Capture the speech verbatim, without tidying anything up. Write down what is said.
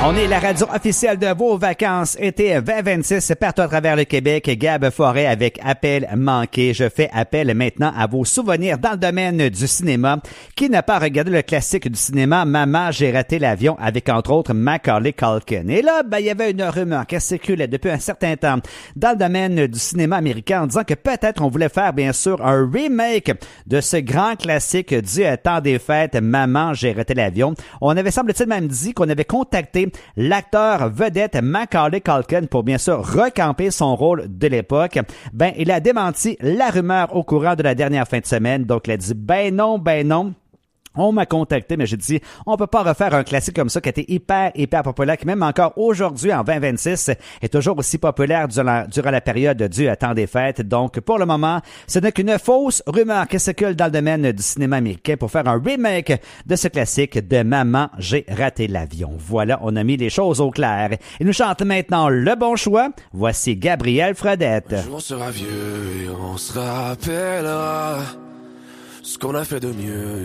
On est la radio officielle de vos vacances été vingt vingt-six partout à travers le Québec. Gab Forêt avec Appel manqué. Je fais appel maintenant à vos souvenirs dans le domaine du cinéma. Qui n'a pas regardé le classique du cinéma Maman, j'ai raté l'avion avec entre autres Macaulay Culkin. Et là, ben, il y avait une rumeur qui circulait depuis un certain temps dans le domaine du cinéma américain en disant que peut-être on voulait faire bien sûr un remake de ce grand classique du temps des fêtes Maman, j'ai raté l'avion. On avait semble-t-il même dit qu'on avait contacté l'acteur vedette Macaulay Culkin pour bien sûr recamper son rôle de l'époque. Ben, il a démenti la rumeur au courant de la dernière fin de semaine. Donc, il a dit ben non, ben non. On m'a contacté, mais j'ai dit, on peut pas refaire un classique comme ça qui a été hyper, hyper populaire, qui même encore aujourd'hui, en vingt vingt-six, est toujours aussi populaire durant la, durant la période du temps des fêtes. Donc, pour le moment, ce n'est qu'une fausse rumeur qui circule dans le domaine du cinéma américain pour faire un remake de ce classique de Maman, j'ai raté l'avion. Voilà, on a mis les choses au clair. Il nous chante maintenant le bon choix. Voici Gabriel Fredette. Un jour on sera vieux et on se rappellera ce qu'on a fait de mieux